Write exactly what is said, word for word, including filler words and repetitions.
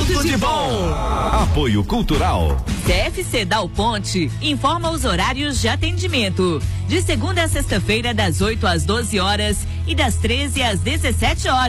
Tudo de bom. Apoio Cultural. C F C Dal Ponte informa os horários de atendimento. De segunda a sexta-feira, das oito às doze horas e das treze às dezessete horas.